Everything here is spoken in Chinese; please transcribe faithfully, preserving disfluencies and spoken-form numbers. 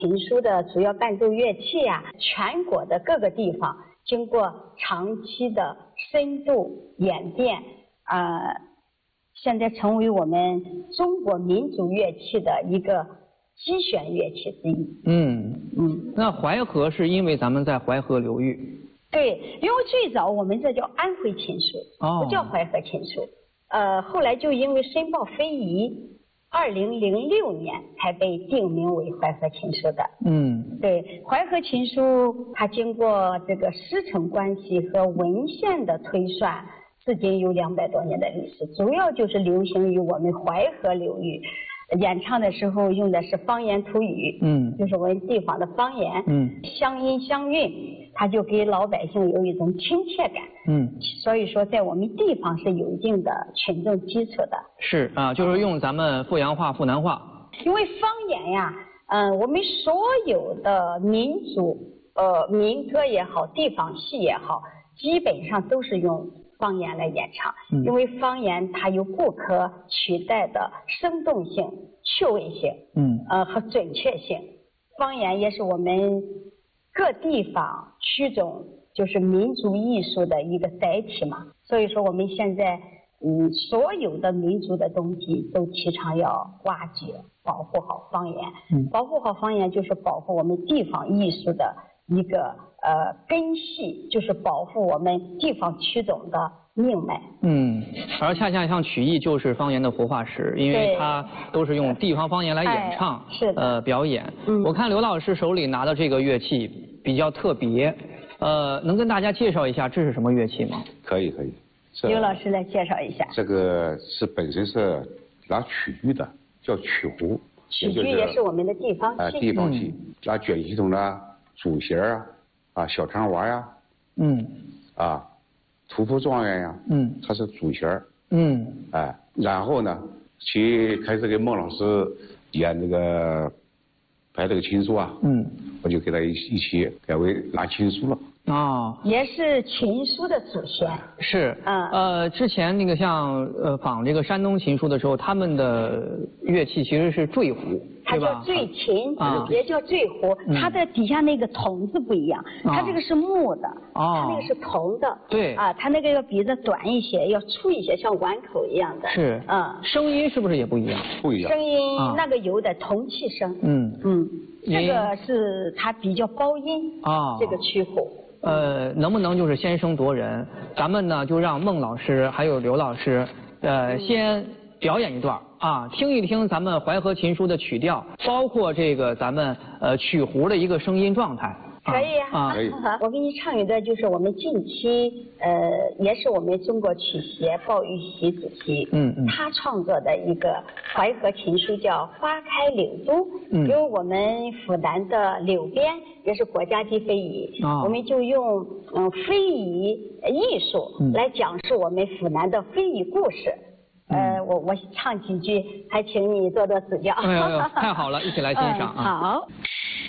琴书的主要伴奏乐器呀、啊，全国的各个地方经过长期的深度演变，呃，现在成为我们中国民族乐器的一个基选乐器之一。嗯嗯，那淮河是因为咱们在淮河流域。 对，因为最早我们这叫安徽琴书，哦、不叫淮河琴书。呃，后来就因为申报非遗。二零零六年才被定名为淮河琴书的。嗯，对，淮河琴书它经过这个师承关系和文献的推算，至今有两百多年的历史，主要就是流行于我们淮河流域。演唱的时候用的是方言土语，嗯，就是我们地方的方言，嗯，乡音乡韵，它就给老百姓有一种亲切感，嗯，所以说在我们地方是有一定的群众基础的。 是啊，就是用咱们阜阳话、阜南话。 因为方言呀，嗯、呃，我们所有的民族，呃，民歌也好，地方戏也好，基本上都是用方言来演唱，嗯、因为方言它有不可取代的生动性、趣味性，嗯，呃和准确性。方言也是我们各地方区种就是民族艺术的一个载体嘛。所以说我们现在，嗯，所有的民族的东西都提倡要挖掘、保护好方言。嗯，保护好方言就是保护我们地方艺术的一个呃根系，就是保护我们地方区种的命脉。嗯， 而恰恰像曲艺就是方言的活化石，因为它都是用地方方言来演唱， 哎、是的， 呃，表演。嗯，我看刘老师手里拿的这个乐器比较特别，呃，能跟大家介绍一下这是什么乐器吗？ 可以，可以。 刘老师来介绍一下。 这个是本身是拿曲剧的，叫曲胡。 曲剧也是我们的地方戏。 啊、呃，地方戏，拿卷系统的主弦啊，啊，小长娃呀，嗯，啊。屠夫状元呀，嗯，他是主弦儿，嗯，哎，然后呢，去开始给孟老师演这个排这个琴书啊，嗯，我就给他一一起改为拿琴书了。 哦， 也是琴书的祖先。 是，嗯，呃，之前那个像呃仿这个山东琴书的时候，他们的乐器其实是坠胡。 它叫坠琴，啊、也叫坠胡，嗯、它的底下那个筒子不一样，啊、它这个是木的，哦、它那个是铜的， 对， 啊，它那个要比这短一些，要粗一些，像碗口一样的， 是，嗯，声音是不是也不一样？ 不一样， 声音、啊、那个有点铜器声，嗯嗯，这个是它比较高音啊，这个曲胡。 呃，能不能就是先声夺人？咱们呢就让孟老师还有刘老师，呃，嗯、先表演一段。啊，听一听咱们淮河琴书的曲调，包括这个咱们呃曲胡的一个声音状态。 可以啊，啊可以。我给你唱一段，就是我们近期呃，也是我们中国曲协鲍玉玺主席，嗯嗯，他创作的一个淮河琴书叫《花开柳都》，嗯，因为我们府南的柳边也是国家级非遗，哦、我们就用嗯非遗艺术来讲述我们府南的非遗故事。呃，我我唱几句，还请你多多指教。 哎呦呦，太好了，一起来欣赏啊！ 嗯、好。